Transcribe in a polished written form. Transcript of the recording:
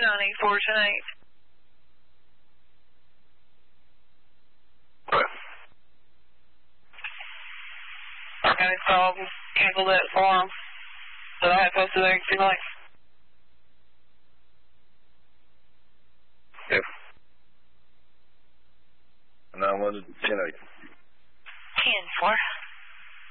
on 84 tonight. Okay. And it's all canceled it for him. So I had posted there tonight. Yep. 9-1 to 10-8. 10-4.